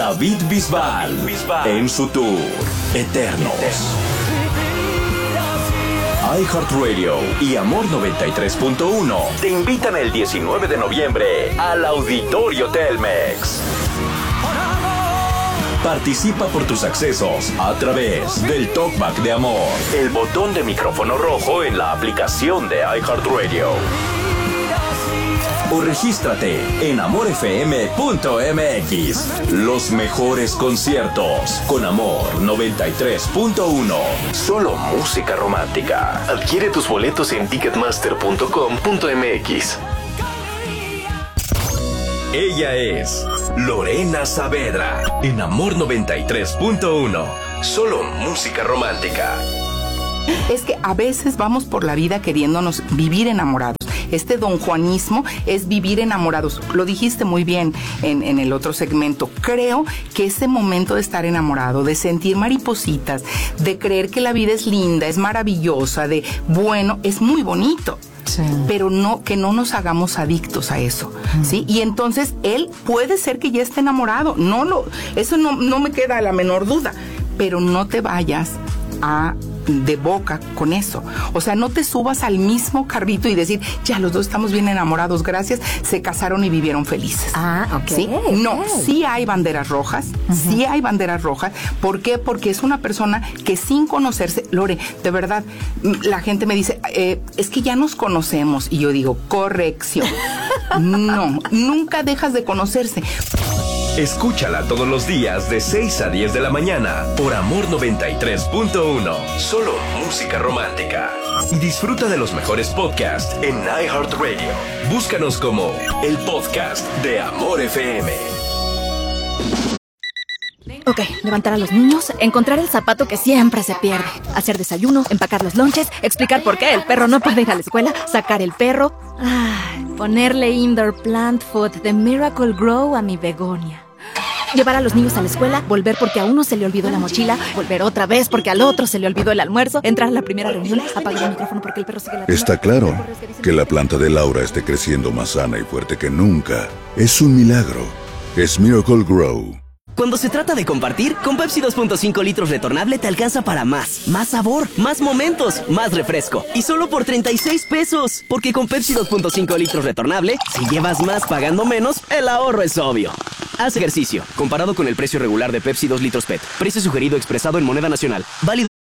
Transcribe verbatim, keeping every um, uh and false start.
David Bisbal, en su tour Eternos. iHeartRadio y Amor noventa y tres punto uno te invitan el diecinueve de noviembre al Auditorio Telmex. Participa por tus accesos a través del Talkback de Amor, el botón de micrófono rojo en la aplicación de iHeartRadio. O regístrate en amor f m punto m x. Los mejores conciertos con Amor noventa y tres punto uno. Solo música romántica. Adquiere tus boletos en ticketmaster punto com punto m x. Ella es Lorena Saavedra en Amor noventa y tres punto uno. Solo música romántica. Es que a veces vamos por la vida queriéndonos vivir enamorados. Este donjuanismo es vivir enamorados. Lo dijiste muy bien en, en el otro segmento. Creo que ese momento de estar enamorado, de sentir maripositas, de creer que la vida es linda, es maravillosa, de bueno, es muy bonito. Sí. Pero no, que no nos hagamos adictos a eso, mm. ¿sí? Y entonces él puede ser que ya esté enamorado. No lo, eso no, no me queda la menor duda. Pero no te vayas a de boca con eso. O sea, no te subas al mismo carrito y decir, ya los dos estamos bien enamorados, gracias, se casaron y vivieron felices. Ah, ok. ¿Sí? No, okay. Sí hay banderas rojas, uh-huh. sí hay banderas rojas. ¿Por qué? Porque es una persona que sin conocerse, Lore, de verdad, la gente me dice, eh, es que ya nos conocemos. Y yo digo, corrección. No, nunca dejas de conocerse. Escúchala todos los días de seis a diez de la mañana por Amor noventa y tres punto uno. Solo música romántica. Y disfruta de los mejores podcasts en iHeartRadio. Búscanos como el podcast de Amor F M. Ok, levantar a los niños, encontrar el zapato que siempre se pierde, hacer desayuno, empacar los lonches, explicar por qué el perro no puede ir a la escuela, sacar el perro, ay, ponerle indoor plant food de Miracle Grow a mi begonia. Llevar a los niños a la escuela, volver porque a uno se le olvidó la mochila, volver otra vez porque al otro se le olvidó el almuerzo, entrar a la primera reunión, apagar el micrófono porque el perro sigue la... Está claro que la planta de Laura esté creciendo más sana y fuerte que nunca. Es un milagro. Es Miracle Grow. Cuando se trata de compartir, con Pepsi dos punto cinco litros retornable te alcanza para más. Más sabor, más momentos, más refresco. Y solo por treinta y seis pesos. Porque con Pepsi dos punto cinco litros retornable, si llevas más pagando menos, el ahorro es obvio. Haz ejercicio, comparado con el precio regular de Pepsi dos litros P E T. Precio sugerido expresado en moneda nacional. Válido.